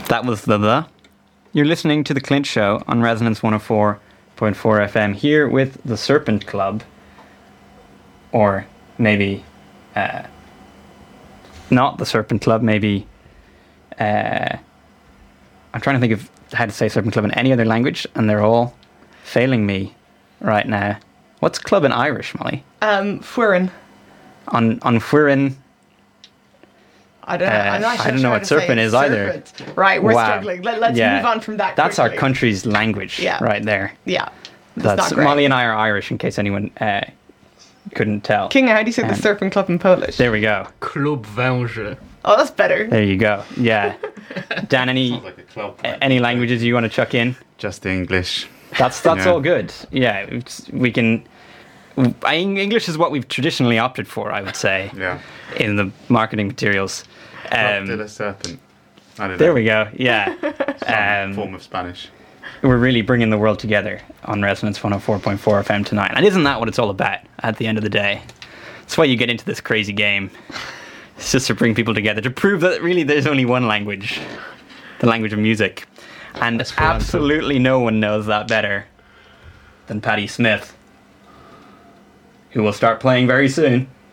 That was the. You're listening to The Clint Show on Resonance 104.4 FM here with the Serpent Club. Or maybe not the Serpent Club, maybe... I'm trying to think of how to say Serpent Club in any other language, and they're all failing me right now. What's club in Irish, Molly? Fuirin. On Fuirin... I don't know. I'm not sure I don't know what serpent is either. Right, we're struggling. Let's move on from that. That's quickly. our country's language right there. Yeah. That's not great. Molly and I are Irish, in case anyone couldn't tell. Kinga, how do you say the Serpent Club in Polish? There we go. Klub Węży. Oh, that's better. There you go. Yeah. Dan, any languages you want to chuck in? Just English. That's all good. Yeah, we can... English is what we've traditionally opted for, I would say. Yeah. In the marketing materials. Club de la Serpent. I don't know. There we go. Yeah. Some form of Spanish. We're really bringing the world together on Resonance 104.4 FM tonight. And isn't that what it's all about at the end of the day? That's why you get into this crazy game. It's just to bring people together, to prove that really there's only one language. The language of music. And absolutely no one knows that better than Patti Smith, who will start playing very soon.